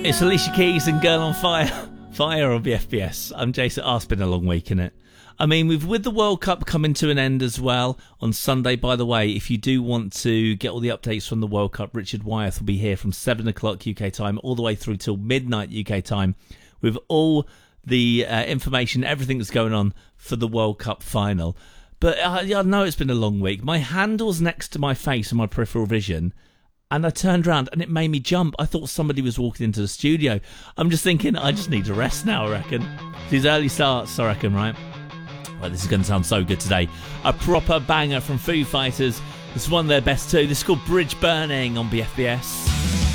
It's Alicia Keys and Girl on Fire. Fire on BFBS. I'm Jason. It's been a long week, innit? I mean, with the World Cup coming to an end as well on Sunday, by the way, if you do want to get all the updates from the World Cup, Richard Wyeth will be here from 7 o'clock UK time all the way through till midnight UK time with all the information, everything that's going on for the World Cup final. But I know it's been a long week. My handle's next to my face and my peripheral vision, and I turned around and it made me jump. I thought somebody was walking into the studio. I'm just thinking, I just need to rest now, I reckon. These early starts, I reckon, right? Well, this is going to sound so good today. A proper banger from Foo Fighters. This is one of their best too. This is called Bridge Burning on BFBS.